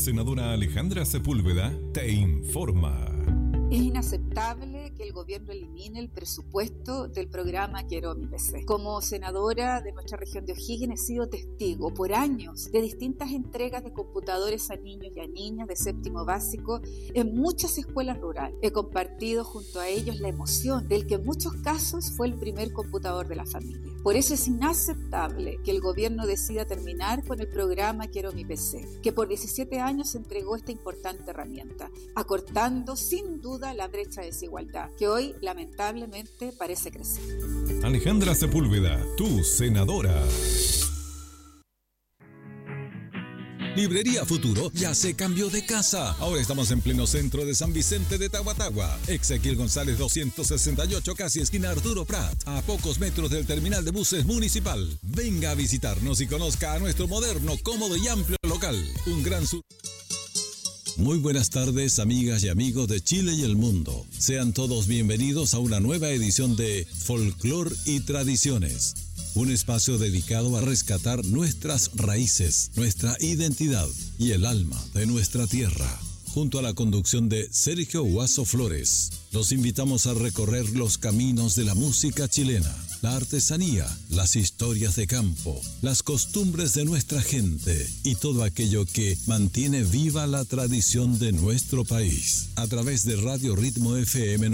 senadora Alejandra Sepúlveda te informa. Es inaceptable que el gobierno elimine el presupuesto del programa Quiero mi PC. Como senadora de nuestra región de O'Higgins he sido testigo por años de distintas entregas de computadores a niños y a niñas de séptimo básico en muchas escuelas rurales. He compartido junto a ellos la emoción del que en muchos casos fue el primer computador de la familia. Por eso es inaceptable que el gobierno decida terminar con el programa Quiero mi PC, que por 17 años entregó esta importante herramienta, acortando sin duda la brecha de desigualdad, que hoy lamentablemente parece crecer. Alejandra Sepúlveda, tu senadora. Librería Futuro ya se cambió de casa. Ahora estamos en pleno centro de San Vicente de Tahuatahua. Ezequiel González 268, casi esquina Arturo Prat, a pocos metros del terminal de buses municipal. Venga a visitarnos y conozca a nuestro moderno, cómodo y amplio local. Un gran Muy buenas tardes, amigas y amigos de Chile y el mundo. Sean todos bienvenidos a una nueva edición de Folclor y Tradiciones. Un espacio dedicado a rescatar nuestras raíces, nuestra identidad y el alma de nuestra tierra. Junto a la conducción de Sergio Huaso Flores, los invitamos a recorrer los caminos de la música chilena, la artesanía, las historias de campo, las costumbres de nuestra gente y todo aquello que mantiene viva la tradición de nuestro país. A través de Radio Ritmo FM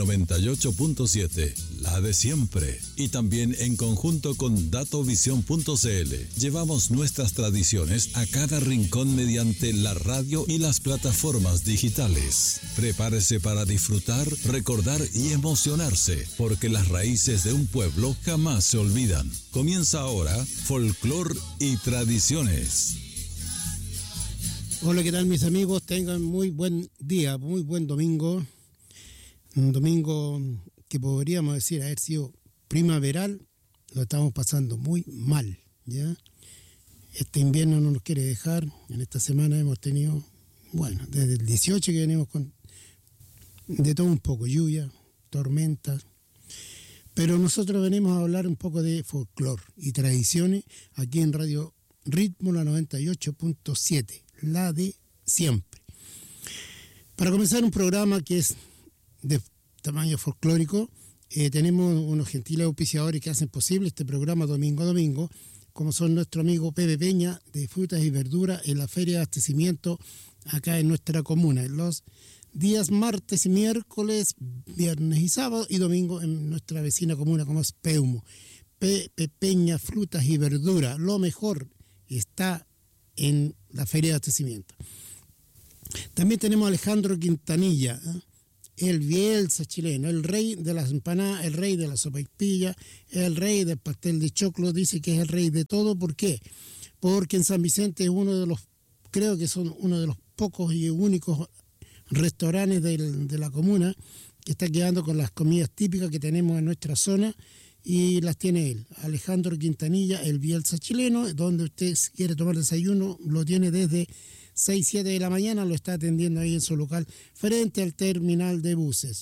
98.7, la de siempre, y también en conjunto con Datovisión.cl, llevamos nuestras tradiciones a cada rincón mediante la radio y las plataformas digitales. Prepárese para disfrutar, recordar y emocionarse, porque las raíces de un pueblo jamás se olvidan. Comienza ahora Folclor y Tradiciones. Hola, ¿qué tal mis amigos? Tengan muy buen día, muy buen domingo. Un domingo que podríamos decir haber sido primaveral. Lo estamos pasando muy mal, ¿ya? Este invierno no nos quiere dejar. En esta semana hemos tenido, bueno, desde el 18 que venimos con de todo un poco, lluvia, tormentas. Pero nosotros venimos a hablar un poco de folclore y tradiciones aquí en Radio Ritmo, la 98.7, la de siempre. Para comenzar un programa que es de tamaño folclórico, tenemos unos gentiles auspiciadores que hacen posible este programa domingo a domingo, como son nuestro amigo Pepe Peña de Frutas y Verduras en la Feria de Abastecimiento acá en nuestra comuna, en los días martes y miércoles, viernes y sábado y domingo en nuestra vecina comuna como es Peumo. Pepe Peña, Frutas y Verduras, lo mejor está en la Feria de Abastecimiento. También tenemos a Alejandro Quintanilla, el Bielsa chileno, el rey de las empanadas, el rey de la sopaipilla, el rey del pastel de choclo, dice que es el rey de todo. ¿Por qué? Porque en San Vicente es uno de los, creo que son uno de los pocos y únicos restaurantes de la comuna que está quedando con las comidas típicas que tenemos en nuestra zona y las tiene él, Alejandro Quintanilla, el Bielsa chileno, donde usted si quiere tomar desayuno lo tiene desde 6, 7 de la mañana, lo está atendiendo ahí en su local frente al terminal de buses.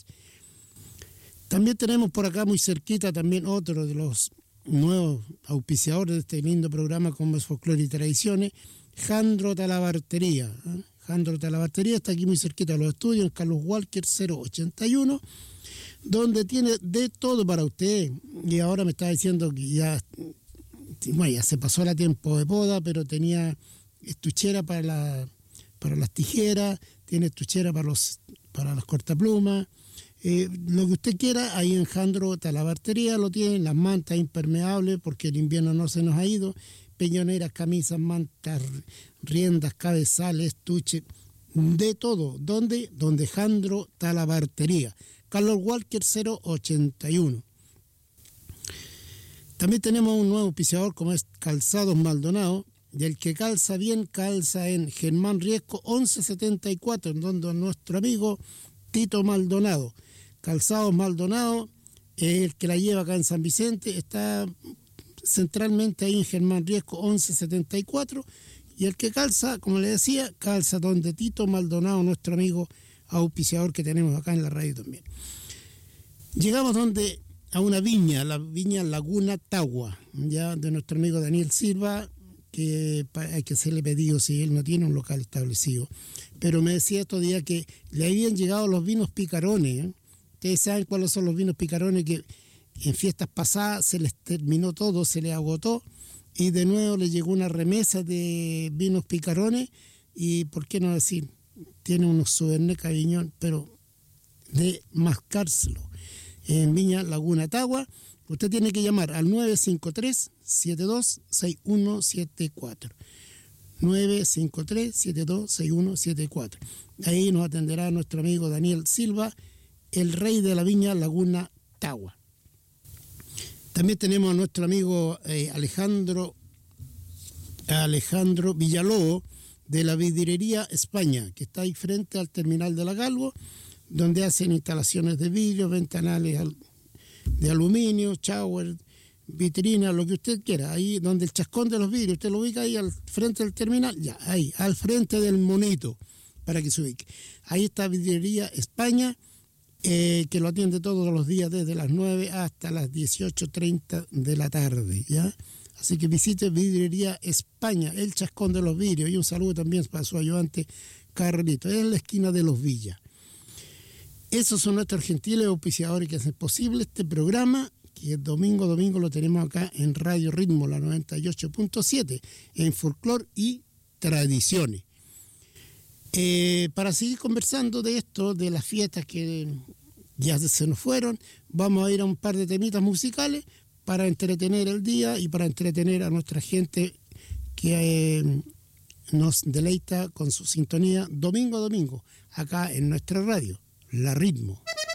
También tenemos por acá muy cerquita también otro de los nuevos auspiciadores de este lindo programa como es Folclore y Tradiciones, Jandro Talabartería. Jandro Talabartería está aquí muy cerquita de los estudios, en Carlos Walker 081, donde tiene de todo para usted. Y ahora me está diciendo que ya se pasó el tiempo de poda, pero tenía estuchera para las tijeras, tiene estuchera para las cortaplumas. Lo que usted quiera, ahí en Jandro Talabartería lo tienen, las mantas impermeables, porque el invierno no se nos ha ido, peñoneras, camisas, mantas, riendas, cabezales, estuche, de todo. ¿Dónde? Donde Jandro Talabartería, Carlos Walker 081. También tenemos un nuevo auspiciador como es Calzados Maldonado, del que calza bien, calza en Germán Riesco 1174, en donde nuestro amigo Tito Maldonado. Calzados Maldonado, el que la lleva acá en San Vicente, está centralmente ahí en Germán Riesco 1174, y el que calza, como le decía, calza donde Tito Maldonado, nuestro amigo auspiciador que tenemos acá en la radio también. Llegamos a una viña, la viña Laguna Tagua, ya de nuestro amigo Daniel Silva, que hay que hacerle pedido si él no tiene un local establecido. Pero me decía estos días que le habían llegado los vinos picarones, ¿eh? Ustedes saben cuáles son los vinos picarones, que en fiestas pasadas se les terminó todo, se les agotó, y de nuevo le llegó una remesa de vinos picarones, y por qué no decir, tiene unos Sauvernet Caviñón, pero de mascárselo. En Viña Laguna Tagua, usted tiene que llamar al 953-726174. 953-726174. Ahí nos atenderá nuestro amigo Daniel Silva, el rey de la Viña Laguna Tagua. También tenemos a nuestro amigo Alejandro Villalobos, de la Vidriería España, que está ahí frente al terminal de la Galvo, donde hacen instalaciones de vidrio, ventanales de aluminio, shower, vitrina, lo que usted quiera. Ahí donde el chascón de los vidrios, usted lo ubica ahí al frente del terminal, ya, ahí, al frente del monito, para que se ubique. Ahí está Vidriería España, que lo atiende todos los días desde las 9 hasta las 18:30 de la tarde, ¿ya? Así que visite Vidriería España, el chascón de los vidrios. Y un saludo también para su ayudante Carlito. Es en la esquina de Los Villas. Esos son nuestros gentiles auspiciadores que hacen posible este programa, que domingo a domingo lo tenemos acá en Radio Ritmo, la 98.7, en Folclor y Tradiciones. Para seguir conversando de esto, de las fiestas que ya se nos fueron, vamos a ir a un par de temitas musicales para entretener el día y para entretener a nuestra gente que nos deleita con su sintonía domingo a domingo, acá en nuestra radio, La Ritmo.